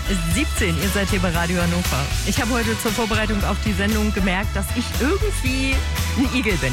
17, ihr seid hier bei Radio Hannover. Ich habe heute zur Vorbereitung auf die Sendung gemerkt, dass ich irgendwie ein Igel bin.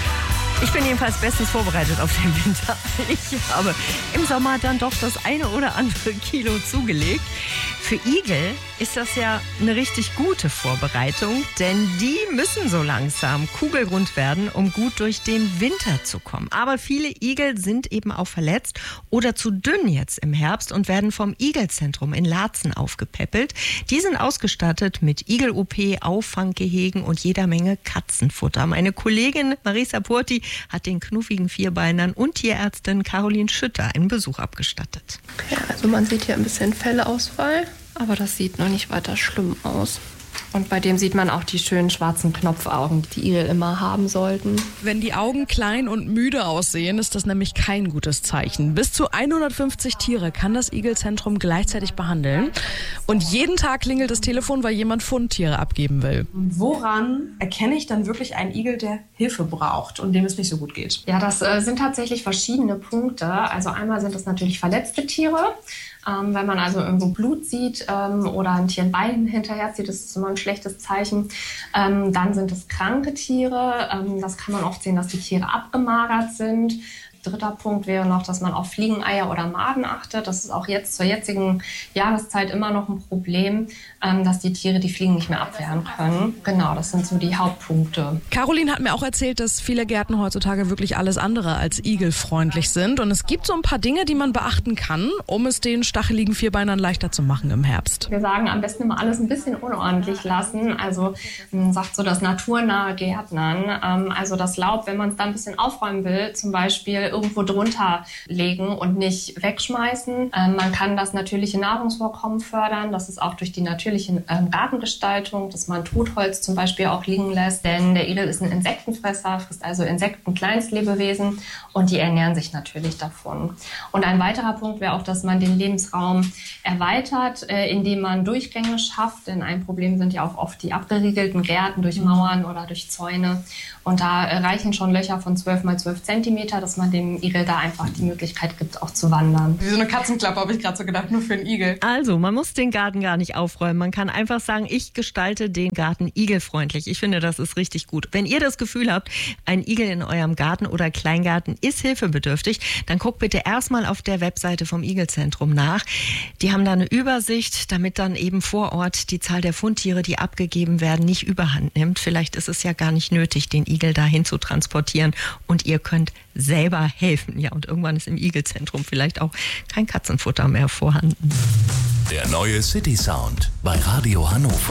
Ich bin jedenfalls bestens vorbereitet auf den Winter. Ich habe im Sommer dann doch das eine oder andere Kilo zugelegt. Für Igel ist das ja eine richtig gute Vorbereitung, denn die müssen so langsam kugelrund werden, um gut durch den Winter zu kommen. Aber viele Igel sind eben auch verletzt oder zu dünn jetzt im Herbst und werden vom Igelzentrum in Laatzen aufgepäppelt. Die sind ausgestattet mit Igel-OP, Auffanggehegen und jeder Menge Katzenfutter. Meine Kollegin Marisa Purti hat den knuffigen Vierbeinern und Tierärztin Caroline Schütter einen Besuch abgestattet. Ja, also man sieht hier ein bisschen Fellausfall, aber das sieht noch nicht weiter schlimm aus. Und bei dem sieht man auch die schönen schwarzen Knopfaugen, die Igel immer haben sollten. Wenn die Augen klein und müde aussehen, ist das nämlich kein gutes Zeichen. Bis zu 150 Tiere kann das Igelzentrum gleichzeitig behandeln. Und jeden Tag klingelt das Telefon, weil jemand Fundtiere abgeben will. Woran erkenne ich dann wirklich einen Igel, der Hilfe braucht und dem es nicht so gut geht? Ja, das sind tatsächlich verschiedene Punkte. Also einmal sind das natürlich verletzte Tiere. Wenn man also irgendwo Blut sieht oder ein Tier ein Bein hinterherzieht, das ist immer ein schlechtes Zeichen. Dann sind es kranke Tiere. Das kann man oft sehen, dass die Tiere abgemagert sind. Dritter Punkt wäre noch, dass man auf Fliegeneier oder Maden achtet. Das ist auch jetzt zur jetzigen Jahreszeit immer noch ein Problem, dass die Tiere die Fliegen nicht mehr abwehren können. Genau, das sind so die Hauptpunkte. Caroline hat mir auch erzählt, dass viele Gärten heutzutage wirklich alles andere als igelfreundlich sind. Und es gibt so ein paar Dinge, die man beachten kann, um es den stacheligen Vierbeinern leichter zu machen im Herbst. Wir sagen am besten immer alles ein bisschen unordentlich lassen. Also sagt so das naturnahe Gärtnern. Also das Laub, wenn man es dann ein bisschen aufräumen will, zum Beispiel irgendwo drunter legen und nicht wegschmeißen. Man kann das natürliche Nahrungsvorkommen fördern. Das ist auch durch die natürliche Gartengestaltung, dass man Totholz zum Beispiel auch liegen lässt. Denn der Igel ist ein Insektenfresser, frisst also Insekten, Kleinstlebewesen und die ernähren sich natürlich davon. Und ein weiterer Punkt wäre auch, dass man den Lebensraum erweitert, indem man Durchgänge schafft. Denn ein Problem sind ja auch oft die abgeriegelten Gärten durch Mauern oder durch Zäune. Und da reichen schon Löcher von 12 mal 12 Zentimeter, dass man dem Igel da einfach die Möglichkeit gibt, auch zu wandern. Wie so eine Katzenklappe, habe ich gerade so gedacht, nur für einen Igel. Also, man muss den Garten gar nicht aufräumen. Man kann einfach sagen, ich gestalte den Garten igelfreundlich. Ich finde, das ist richtig gut. Wenn ihr das Gefühl habt, ein Igel in eurem Garten oder Kleingarten ist hilfebedürftig, dann guckt bitte erstmal auf der Webseite vom Igelzentrum nach. Die haben da eine Übersicht, damit dann eben vor Ort die Zahl der Fundtiere, die abgegeben werden, nicht überhand nimmt. Vielleicht ist es ja gar nicht nötig, den Igel dahin zu transportieren und ihr könnt selber helfen. Ja, und irgendwann ist im Igelzentrum vielleicht auch kein Katzenfutter mehr vorhanden. Der neue City Sound bei Radio Hannover.